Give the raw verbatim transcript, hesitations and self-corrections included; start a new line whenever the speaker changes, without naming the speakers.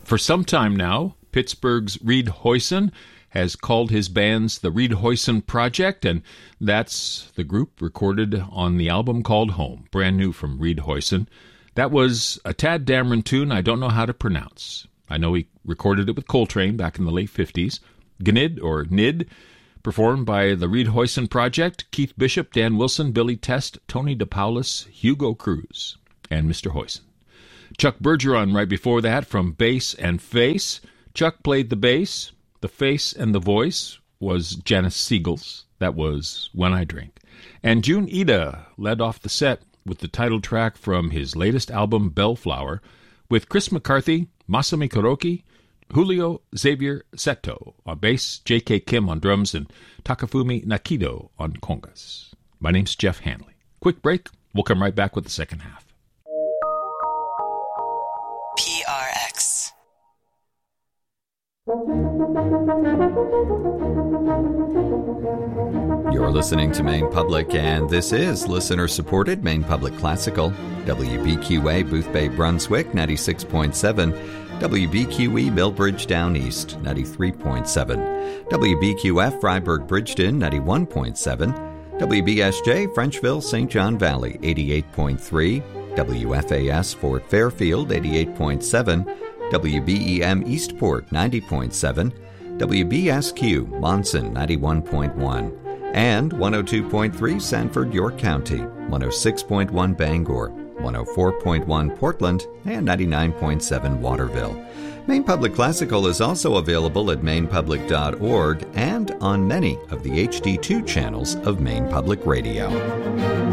For some time now, Pittsburgh's Reed Hoyson has called his bands the Reed Hoyson Project, and that's the group recorded on the album called Home, brand new from Reed Hoyson. That was a Tad Dameron tune I don't know how to pronounce. I know he recorded it with Coltrane back in the late fifties. Gnid, or Nid, performed by the Reed Hoyson Project, Keith Bishop, Dan Wilson, Billy Test, Tony DePaulis, Hugo Cruz, and Mister Hoyson. Chuck Bergeron right before that from Bass and Face. Chuck played the bass. The face and the voice was Janice Siegel's. That was When I Drink. And June Ida led off the set with the title track from his latest album, Bellflower, with Chris McCarthy, Masami Kuroki, Julio Xavier Seto on bass, J K. Kim on drums, and Takafumi Nakido on congas. My name's Jeff Hanley. Quick break. We'll come right back with the second half.
P R X.
You're listening to Maine Public, and this is listener-supported Maine Public Classical. W B Q A Booth Bay, Brunswick, ninety-six point seven. W B Q E Millbridge Down East, ninety-three point seven. W B Q F Freiburg Bridgeton, ninety-one point seven. W B S J Frenchville Saint John Valley, eighty-eight point three. W F A S Fort Fairfield, eighty-eight point seven. W B E M Eastport, ninety point seven. W B S Q Monson, ninety-one point one. And one oh two point three Sanford, York County, one oh six point one Bangor, one oh four point one Portland, and ninety-nine point seven Waterville. Maine Public Classical is also available at maine public dot org and on many of the H D two channels of Maine Public Radio.